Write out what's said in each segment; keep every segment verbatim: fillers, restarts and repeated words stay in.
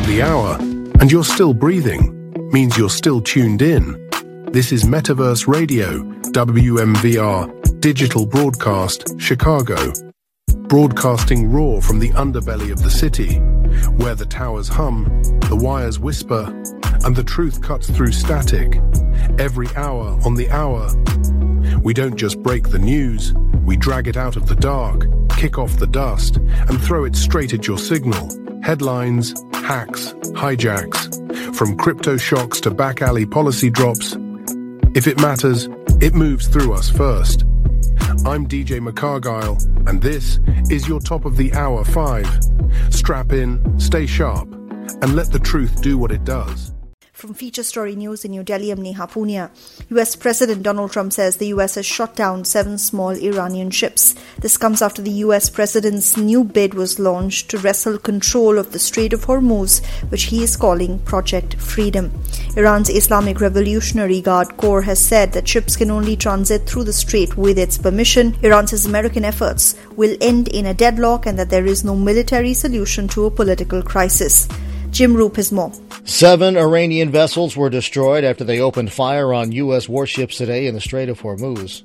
the hour, and you're still breathing, means you're still tuned in. This is Metaverse Radio, W M V R, Digital Broadcast, Chicago. Broadcasting raw from the underbelly of the city, where the towers hum, the wires whisper, and the truth cuts through static. Every hour on the hour. We don't just break the news, we drag it out of the dark, kick off the dust, and throw it straight at your signal. Headlines, hacks, hijacks, from crypto shocks to back alley policy drops. If it matters, it moves through us first. I'm D J McCargyle, and this is your top of the hour five. Strap in, stay sharp, and let the truth do what it does. From Feature Story News in New Delhi, I'm Neha Punia. U S President Donald Trump says the U S has shot down seven small Iranian ships. This comes after the U S President's new bid was launched to wrestle control of the Strait of Hormuz, which he is calling Project Freedom. Iran's Islamic Revolutionary Guard Corps has said that ships can only transit through the strait with its permission. Iran says American efforts will end in a deadlock and that there is no military solution to a political crisis. Jim Roop has more. Seven Iranian vessels were destroyed after they opened fire on U S warships today in the Strait of Hormuz.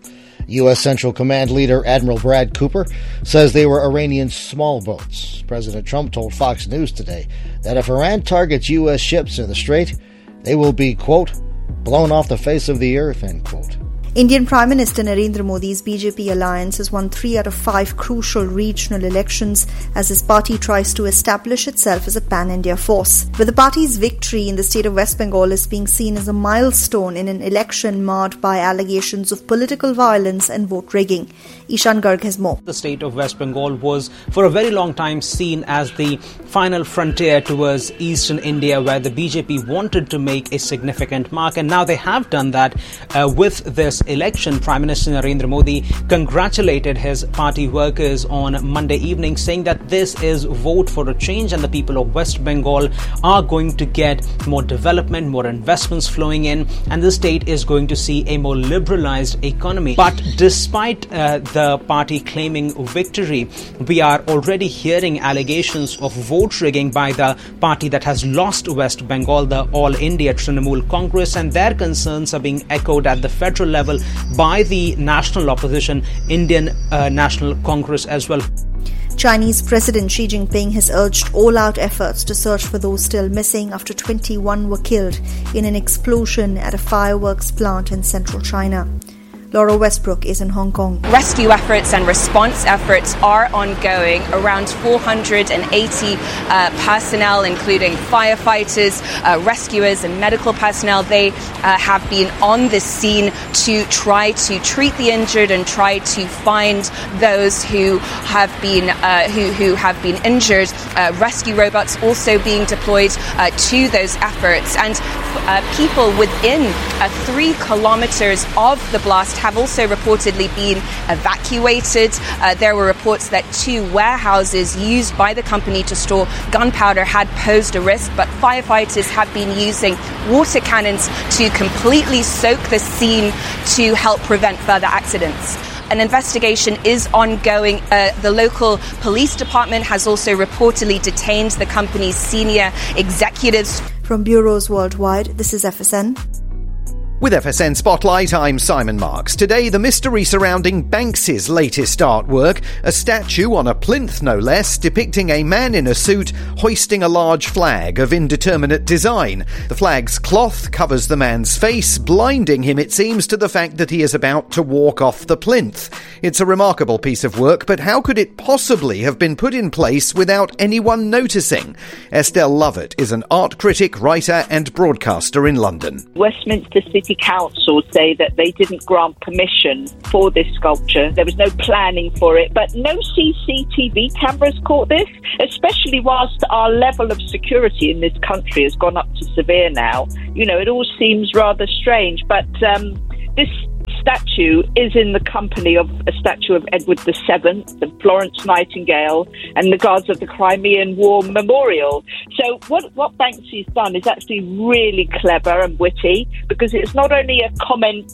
U S Central Command leader Admiral Brad Cooper says they were Iranian small boats. President Trump told Fox News today that if Iran targets U S ships in the strait, they will be, quote, blown off the face of the earth, end quote. Indian Prime Minister Narendra Modi's B J P alliance has won three out of five crucial regional elections as his party tries to establish itself as a pan-India force. But the party's victory in the state of West Bengal is being seen as a milestone in an election marred by allegations of political violence and vote rigging. Ishan Garg has more. The state of West Bengal was for a very long time seen as the final frontier towards eastern India, where the B J P wanted to make a significant mark, and now they have done that uh, with this election. Prime Minister Narendra Modi congratulated his party workers on Monday evening, saying that this is vote for a change and the people of West Bengal are going to get more development, more investments flowing in, and the state is going to see a more liberalized economy. But despite uh, the party claiming victory, we are already hearing allegations of vote rigging by the party that has lost West Bengal, the All India Trinamool Congress, and their concerns are being echoed at the federal level by the national opposition, Indian uh, National Congress as well. Chinese President Xi Jinping has urged all-out efforts to search for those still missing after twenty-one were killed in an explosion at a fireworks plant in central China. Laura Westbrook is in Hong Kong. Rescue efforts and response efforts are ongoing. Around four hundred eighty uh, personnel, including firefighters, uh, rescuers and medical personnel, they uh, have been on the scene to try to treat the injured and try to find those who have been uh, who, who have been injured. Uh, rescue robots also being deployed uh, to those efforts, and uh, people within uh, three kilometers of the blast have also reportedly been evacuated. Uh, there were reports that two warehouses used by the company to store gunpowder had posed a risk, but firefighters have been using water cannons to completely soak the scene to help prevent further accidents. An investigation is ongoing. Uh, the local police department has also reportedly detained the company's senior executives. From bureaus worldwide, this is F S N. With F S N Spotlight, I'm Simon Marks. Today, the mystery surrounding Banksy's latest artwork, a statue on a plinth no less, depicting a man in a suit hoisting a large flag of indeterminate design. The flag's cloth covers the man's face, blinding him, it seems, to the fact that he is about to walk off the plinth. It's a remarkable piece of work, but how could it possibly have been put in place without anyone noticing? Estelle Lovett is an art critic, writer and broadcaster in London. Westminster City Council say that they didn't grant permission for this sculpture. There was no planning for it, but no C C T V cameras caught this, especially whilst our level of security in this country has gone up to severe now. You know, it all seems rather strange, but um, this statue is in the company of a statue of Edward the Seventh, of Florence Nightingale, and the Guards of the Crimean War Memorial. So what, what Banksy's done is actually really clever and witty, because it's not only a comment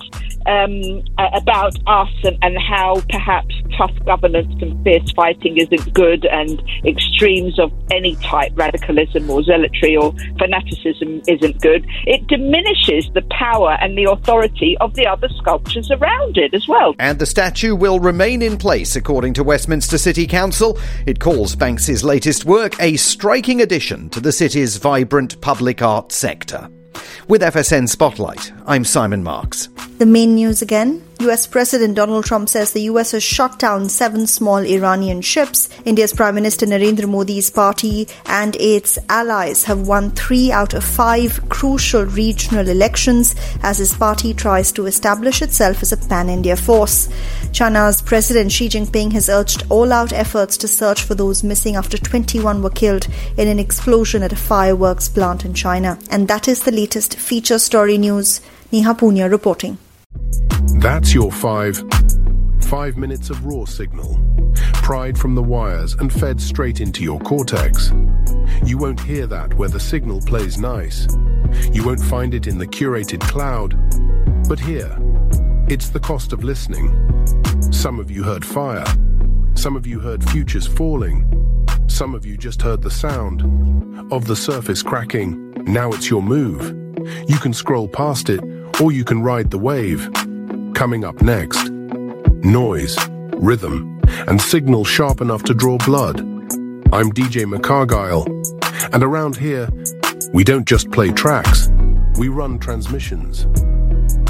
um, about us and, and how perhaps tough governance and fierce fighting isn't good, and extremes of any type, radicalism or zealotry or fanaticism, isn't good. It diminishes the power and the authority of the other sculptures around it as well. And the statue will remain in place, according to Westminster City Council. It calls Banks's latest work a striking addition to the city's vibrant public art sector. With F S N Spotlight, I'm Simon Marks. The main news again. U S President Donald Trump says the U S has shot down seven small Iranian ships. India's Prime Minister Narendra Modi's party and its allies have won three out of five crucial regional elections as his party tries to establish itself as a pan-India force. China's President Xi Jinping has urged all-out efforts to search for those missing after twenty-one were killed in an explosion at a fireworks plant in China. And that is the latest feature story news. Neha Punya reporting. That's your five. Five minutes of raw signal. Pried from the wires and fed straight into your cortex. You won't hear that where the signal plays nice. You won't find it in the curated cloud. But here, it's the cost of listening. Some of you heard fire. Some of you heard futures falling. Some of you just heard the sound of the surface cracking. Now it's your move. You can scroll past it, or you can ride the wave. Coming up next, noise, rhythm, and signal sharp enough to draw blood. I'm D J McCargyle, and around here, we don't just play tracks, we run transmissions.